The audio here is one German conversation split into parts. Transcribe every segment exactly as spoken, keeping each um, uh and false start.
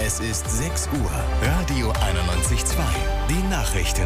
Es ist sechs Uhr. Radio einundneunzig Komma zwei. Die Nachrichten.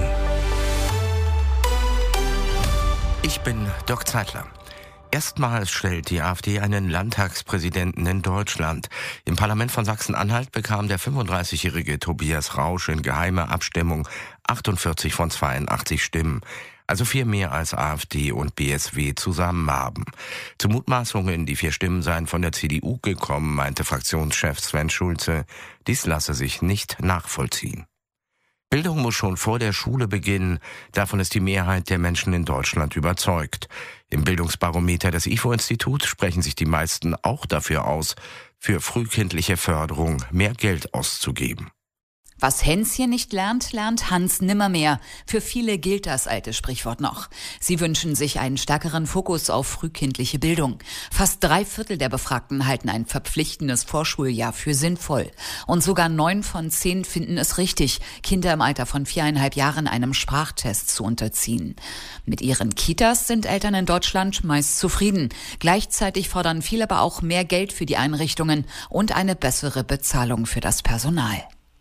Ich bin Dirk Zeitler. Erstmals stellt die AfD einen Landtagspräsidenten in Deutschland. Im Parlament von Sachsen-Anhalt bekam der fünfunddreißigjährige Tobias Rausch in geheimer Abstimmung achtundvierzig von zweiundachtzig Stimmen. Also viel mehr als AfD und B S W zusammen haben. Zu Mutmaßungen, die vier Stimmen seien von der C D U gekommen, meinte Fraktionschef Sven Schulze, dies lasse sich nicht nachvollziehen. Bildung muss schon vor der Schule beginnen. Davon ist die Mehrheit der Menschen in Deutschland überzeugt. Im Bildungsbarometer des I F O-Instituts sprechen sich die meisten auch dafür aus, für frühkindliche Förderung mehr Geld auszugeben. Was Hänschen nicht lernt, lernt Hans nimmermehr. Für viele gilt das alte Sprichwort noch. Sie wünschen sich einen stärkeren Fokus auf frühkindliche Bildung. Fast drei Viertel der Befragten halten ein verpflichtendes Vorschuljahr für sinnvoll. Und sogar neun von zehn finden es richtig, Kinder im Alter von viereinhalb Jahren einem Sprachtest zu unterziehen. Mit ihren Kitas sind Eltern in Deutschland meist zufrieden. Gleichzeitig fordern viele aber auch mehr Geld für die Einrichtungen und eine bessere Bezahlung für das Personal.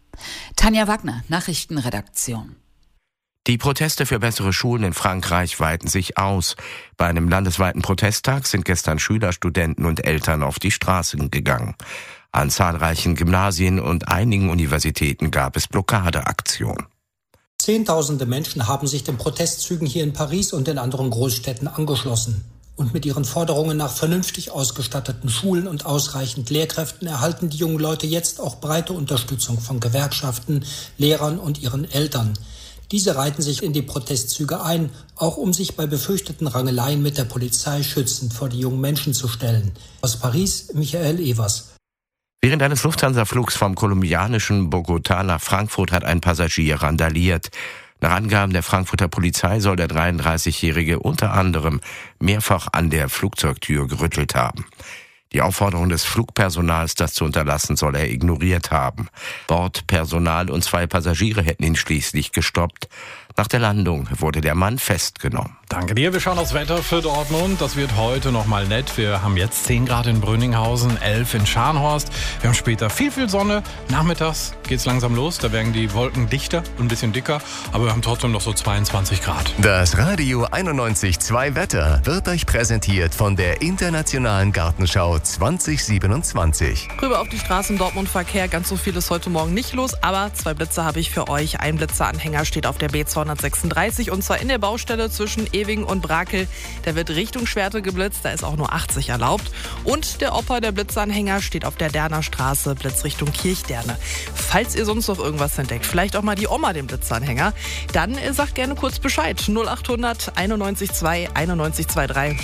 Tanja Wagner, Nachrichtenredaktion. Die Proteste für bessere Schulen in Frankreich weiten sich aus. Bei einem landesweiten Protesttag sind gestern Schüler, Studenten und Eltern auf die Straßen gegangen. An zahlreichen Gymnasien und einigen Universitäten gab es Blockadeaktionen. Zehntausende Menschen haben sich den Protestzügen hier in Paris und in anderen Großstädten angeschlossen. Und mit ihren Forderungen nach vernünftig ausgestatteten Schulen und ausreichend Lehrkräften erhalten die jungen Leute jetzt auch breite Unterstützung von Gewerkschaften, Lehrern und ihren Eltern. Diese reihten sich in die Protestzüge ein, auch um sich bei befürchteten Rangeleien mit der Polizei schützend vor die jungen Menschen zu stellen. Aus Paris, Michael Evers. Während eines Lufthansa-Flugs vom kolumbianischen Bogotá nach Frankfurt hat ein Passagier randaliert. Nach Angaben der Frankfurter Polizei soll der dreiunddreißigjährige unter anderem mehrfach an der Flugzeugtür gerüttelt haben. Die Aufforderung des Flugpersonals, das zu unterlassen, soll er ignoriert haben. Bordpersonal und zwei Passagiere hätten ihn schließlich gestoppt. Nach der Landung wurde der Mann festgenommen. Danke dir. Wir schauen aufs Wetter für Dortmund. Das wird heute noch mal nett. Wir haben jetzt zehn Grad in Brünninghausen, elf in Scharnhorst. Wir haben später viel, viel Sonne. Nachmittags geht's langsam los. Da werden die Wolken dichter und ein bisschen dicker. Aber wir haben trotzdem noch so zweiundzwanzig Grad. Das Radio einundneunzig Komma zwei Wetter wird euch präsentiert von der Internationalen Gartenschau zwanzig siebenundzwanzig. Rüber auf die Straßen Dortmund-Verkehr. Ganz so viel ist heute Morgen nicht los. Aber zwei Blitze habe ich für euch. Ein Blitzeranhänger steht auf der B zweihundertsechsunddreißig und zwar in der Baustelle zwischen Ewing und Brakel. Der wird Richtung Schwerte geblitzt, da ist auch nur achtzig erlaubt. Und der Opa, der Blitzanhänger, steht auf der Derner Straße, Blitz Richtung Kirchderne. Falls ihr sonst noch irgendwas entdeckt, vielleicht auch mal die Oma den Blitzanhänger, dann sagt gerne kurz Bescheid. null achthundert einundneunzig zwei einundneunzig drei.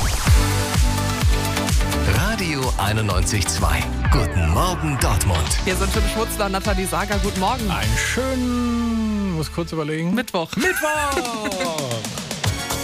Radio einundneunzig Komma zwei. Guten Morgen Dortmund. Hier sind Tim Schmutzler und Nathalie Sager. Guten Morgen. Einen schönen, muss kurz überlegen. Mittwoch. Mittwoch!